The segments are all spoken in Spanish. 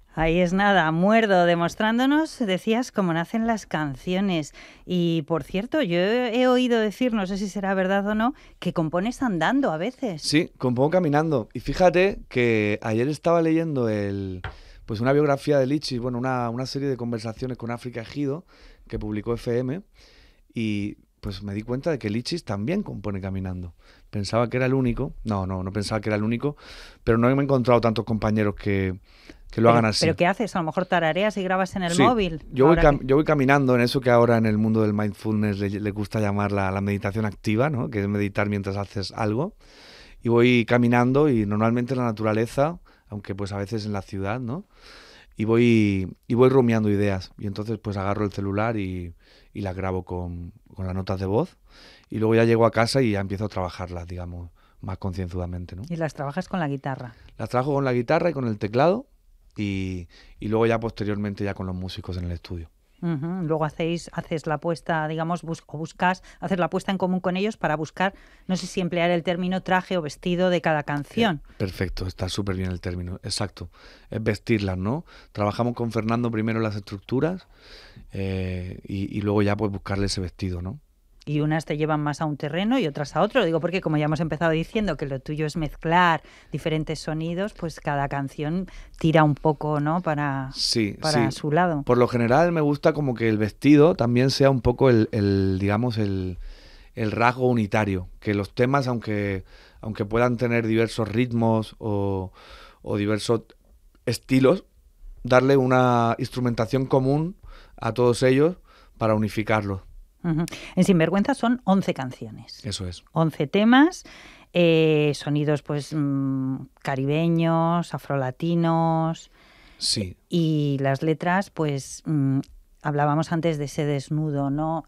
Ahí es nada, Muerdo, demostrándonos, decías, cómo nacen las canciones. Y, por cierto, yo he oído decir, no sé si será verdad o no, que compones andando a veces. Sí, compongo caminando. Y fíjate que ayer estaba leyendo pues una biografía de Lichis, bueno, una serie de conversaciones con África Ejido que publicó FM y pues me di cuenta de que Lichis también compone caminando. Pensaba que era el único, no pensaba que era el único, pero no me he encontrado tantos compañeros que lo hagan Pero así. ¿qué haces? A lo mejor tarareas y grabas en el Sí, móvil. Ahora que... yo voy caminando en eso que ahora en el mundo del mindfulness le gusta llamar la meditación activa, ¿no? Que es meditar mientras haces algo. Y voy caminando y normalmente en la naturaleza, aunque pues a veces en la ciudad, ¿no? Y voy rumiando ideas. Y entonces pues agarro el celular y las grabo con las notas de voz. Y luego ya llego a casa y ya empiezo a trabajarlas, digamos, más concienzudamente, ¿no? Y las trabajas con la guitarra. Las trabajo con la guitarra y con el teclado y luego ya posteriormente ya con los músicos en el estudio. Ujú. Luego haces la puesta, digamos, o buscas hacer la puesta en común con ellos para buscar, no sé si emplear el término traje o vestido de cada canción. Perfecto, está súper bien el término, exacto. Es vestirlas, ¿no? Trabajamos con Fernando primero las estructuras y luego ya pues buscarle ese vestido, ¿no? Y unas te llevan más a un terreno y otras a otro. Digo, porque como ya hemos empezado diciendo que lo tuyo es mezclar diferentes sonidos, pues cada canción tira un poco, ¿no? Sí, Para sí. su lado. Por lo general me gusta como que el vestido también sea un poco digamos, el rasgo unitario. Que los temas, aunque puedan tener diversos ritmos o diversos estilos, darle una instrumentación común a todos ellos para unificarlos. Ujú. En Sinvergüenza son 11 canciones, Eso es. 11 temas, sonidos pues caribeños, afrolatinos, Sí. y las letras pues hablábamos antes de ese desnudo, ¿no?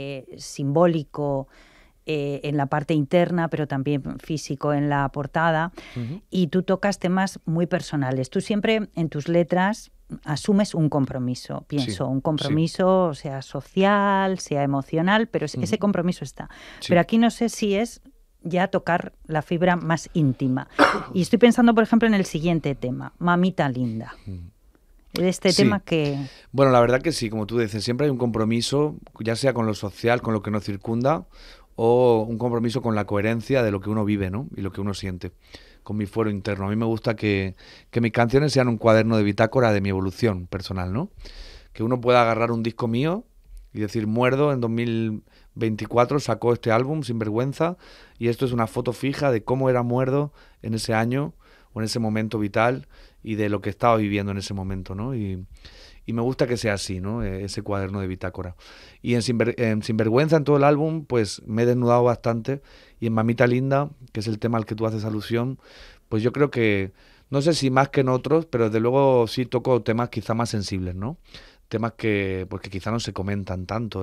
Simbólico en la parte interna, pero también físico en la portada. Ujú. Y tú tocas temas muy personales. Tú siempre en tus letras asumes un compromiso, Sí, pienso, un sí. compromiso sea social, sea emocional, pero ese Ujú. compromiso está. Pero Sí. aquí no sé si es ya tocar la fibra más íntima. Y estoy pensando, por ejemplo, en el siguiente tema, Mamita Linda. Mm. De este tema Sí. que... Bueno, la verdad que sí, como tú dices, siempre hay un compromiso, ya sea con lo social, con lo que nos circunda, o un compromiso con la coherencia de lo que uno vive, ¿no? Y lo que uno siente, con mi fuero interno. A mí me gusta que mis canciones sean un cuaderno de bitácora de mi evolución personal, ¿no? Que uno pueda agarrar un disco mío y decir, Muerdo en 2024 sacó este álbum, Sinvergüenza, y esto es una foto fija de cómo era Muerdo en ese año o en ese momento vital y de lo que estaba viviendo en ese momento, ¿no? Y me gusta que sea así, ¿no? Ese cuaderno de bitácora. Y en Sinvergüenza, en todo el álbum, pues me he desnudado bastante. Y en Mamita Linda, que es el tema al que tú haces alusión, pues yo creo que, no sé si más que en otros, pero desde luego sí toco temas quizá más sensibles, ¿no? Temas pues que quizá no se comentan tanto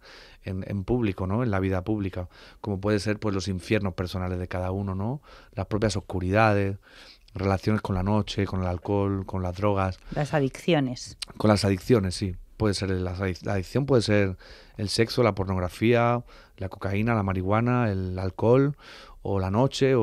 en público, ¿no? En la vida pública, como puede ser pues los infiernos personales de cada uno, ¿no? Las propias oscuridades, relaciones con la noche, con el alcohol, con las drogas, Las adicciones. con las adicciones, sí. Puede ser la adicción, puede ser el sexo, la pornografía, la cocaína, la marihuana, el alcohol, o la noche,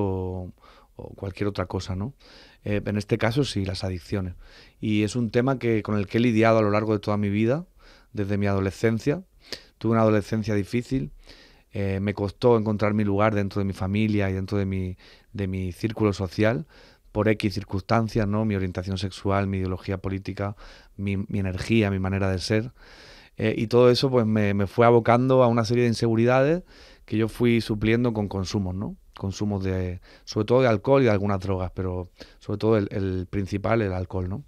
o cualquier otra cosa, ¿no? En este caso, sí, las adicciones. Y es un tema con el que he lidiado a lo largo de toda mi vida, desde mi adolescencia. Tuve una adolescencia difícil. Me costó encontrar mi lugar dentro de mi familia y dentro de mi círculo social por X circunstancias, ¿no? Mi orientación sexual, mi ideología política, mi energía, mi manera de ser. Y todo eso pues me fue abocando a una serie de inseguridades que yo fui supliendo con consumos, ¿no? Consumos sobre todo de alcohol y de algunas drogas, pero sobre todo el principal, el alcohol, ¿no?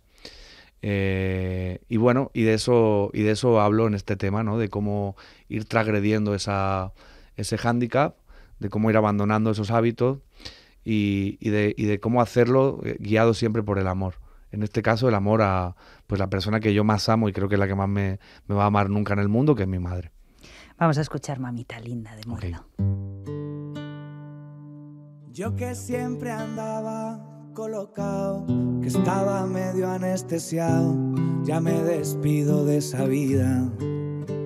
Y bueno, y de eso hablo en este tema, ¿no? De cómo ir transgrediendo ese hándicap, de cómo ir abandonando esos hábitos y de cómo hacerlo guiado siempre por el amor. En este caso, el amor a pues la persona que yo más amo y creo que es la que más me va a amar nunca en el mundo, que es mi madre. Vamos a escuchar Mamita Linda de Okay. Muerdo. Yo que siempre andaba colocado, que estaba medio anestesiado, ya me despido de esa vida.